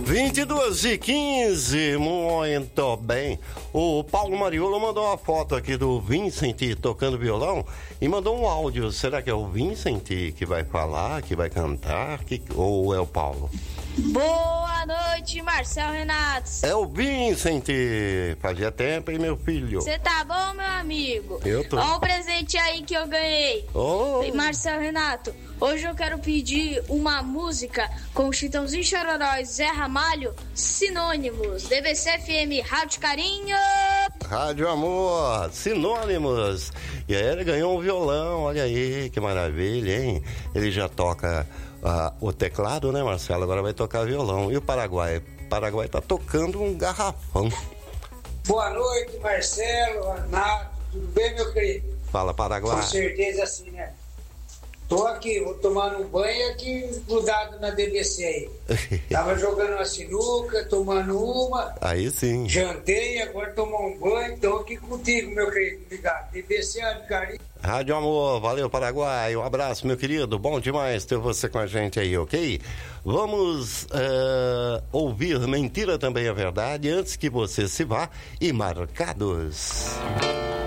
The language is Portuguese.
22h15, muito bem. O Paulo Mariolo mandou uma foto aqui do Vincent tocando violão e mandou um áudio. Será que é o Vincent que vai falar, que vai cantar, ou é o Paulo? Boa noite, Marcelo Renato. É o Vincent. Fazia tempo, hein, meu filho? Você tá bom, meu amigo? Eu tô. Olha o presente aí que eu ganhei. Oh. Marcelo Renato, hoje eu quero pedir uma música com Chitãozinho Chororó e Zé Ramalho, Sinônimos. DBC FM, Rádio Carinho. Rádio Amor, Sinônimos. E aí ele ganhou um violão, olha aí, que maravilha, hein? Ele já toca o teclado, né, Marcelo? Agora vai tocar violão. E o Paraguai? O Paraguai tá tocando um garrafão. Boa noite, Marcelo, Renato, tudo bem, meu querido? Fala, Paraguai. Com certeza sim, né? Tô aqui, vou tomar um banho aqui, grudado na DBC aí. Tava jogando uma sinuca, tomando uma. Aí sim. Jantei, agora tomar um banho, tô aqui contigo, meu querido. Obrigado. DBC, Rádio Carinho. Rádio Amor, valeu, Paraguai. Um abraço, meu querido. Bom demais ter você com a gente aí, ok? Vamos ouvir Mentira Também é Verdade antes que você se vá e Marcados.